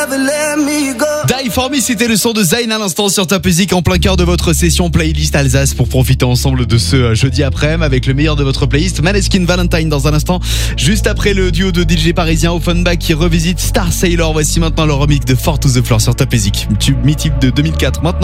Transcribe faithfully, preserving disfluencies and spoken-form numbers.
Die For Me, c'était le son de Zayn à l'instant sur Top Music en plein cœur de votre session playlist Alsace pour profiter ensemble de ce jeudi après-midi avec le meilleur de votre playlist. Maneskin Valentine dans un instant, juste après le duo de D J parisien Offenbach qui revisite Star Sailor. Voici maintenant le remix de Four to the Floor sur Top Music, tube mythique de deux mille quatre maintenant.